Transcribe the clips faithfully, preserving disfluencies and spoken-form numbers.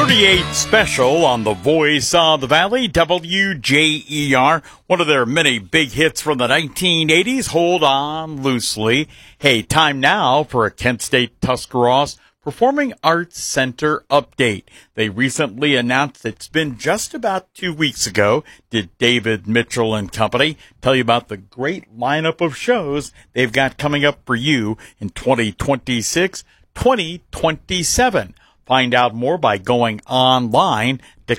thirty-eight special on the Voice of the Valley, W J E R. One of their many big hits from the nineteen eighties, Hold On Loosely. Hey, time now for a Kent State Tuscarawas Performing Arts Center update. They recently announced it's been just about two weeks ago, did David Mitchell and Company, tell you about the great lineup of shows they've got coming up for you in twenty twenty-six, twenty twenty-seven. Find out more by going online to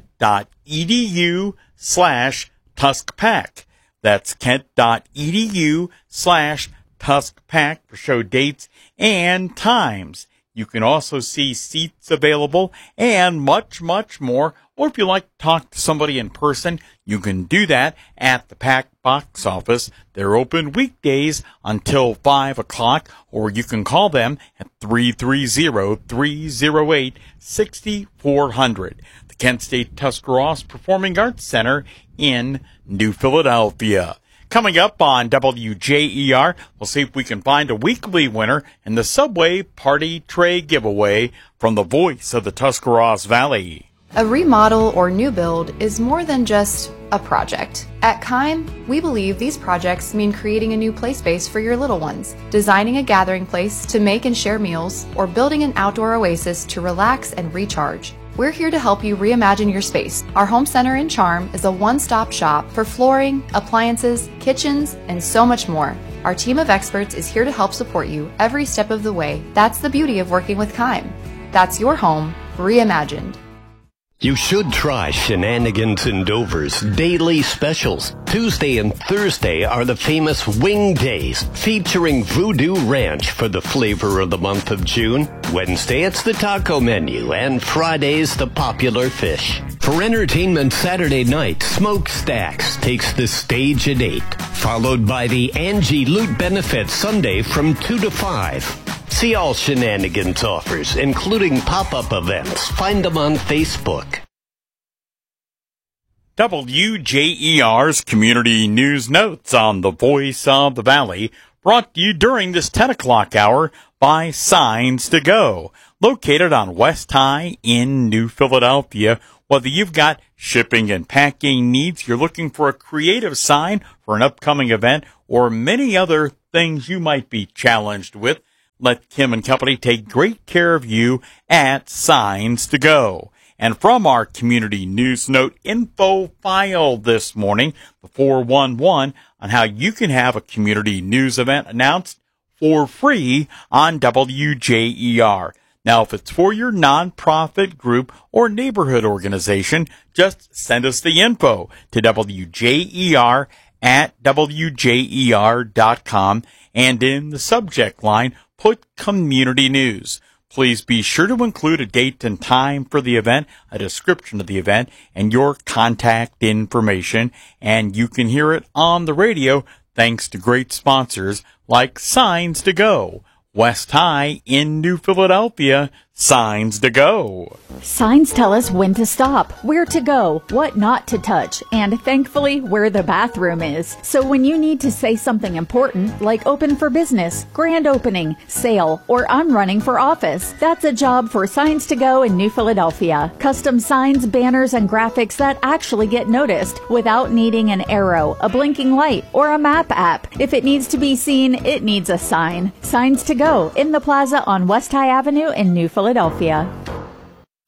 kent.edu slash tuskpack. That's kent.edu slash tuskpack for show dates and times. You can also see seats available and much, much more. Or if you like to talk to somebody in person, you can do that at the Pack Box Office. They're open weekdays until five o'clock, or you can call them at three three zero, three zero eight, six four zero zero. The Kent State Tuscarawas Performing Arts Center in New Philadelphia. Coming up on W J E R, we'll see if we can find a weekly winner in the Subway Party Tray giveaway from the Voice of the Tuscarawas Valley. A remodel or new build is more than just a project. At Keim, we believe these projects mean creating a new play space for your little ones, designing a gathering place to make and share meals, or building an outdoor oasis to relax and recharge. We're here to help you reimagine your space. Our home center in Charm is a one-stop shop for flooring, appliances, kitchens, and so much more. Our team of experts is here to help support you every step of the way. That's the beauty of working with Keim. That's your home reimagined. You should try Shenanigans and Dover's daily specials. Tuesday and Thursday are the famous Wing Days, featuring Voodoo Ranch for the flavor of the month of June. Wednesday, it's the taco menu, and Friday's the popular fish. For entertainment Saturday night, Smokestacks takes the stage at eight, followed by the Angie Loot Benefit Sunday from two to five. See all Shenanigans offers, including pop-up events. Find them on Facebook. W J E R's Community News Notes on the Voice of the Valley, brought to you during this ten o'clock hour by Signs to Go, located on West High in New Philadelphia. Whether you've got shipping and packing needs, you're looking for a creative sign for an upcoming event, or many other things you might be challenged with, let Kim and Company take great care of you at Signs to Go. And from our Community News Note info file this morning, the four one one on how you can have a community news event announced for free on W J E R. Now, if it's for your nonprofit group or neighborhood organization, just send us the info to W J E R at W J E R dot com, and in the subject line, put Community News. Please be sure to include a date and time for the event, a description of the event, and your contact information. And you can hear it on the radio thanks to great sponsors like Signs to Go. West High in New Philadelphia, Signs to Go. Signs tell us when to stop, where to go, what not to touch, and thankfully where the bathroom is. So when you need to say something important, like open for business, grand opening, sale, or I'm running for office, that's a job for Signs to Go in New Philadelphia. Custom signs, banners, and graphics that actually get noticed without needing an arrow, a blinking light, or a map app. If it needs to be seen, it needs a sign. Signs to Go in the plaza on West High Avenue in New Philadelphia.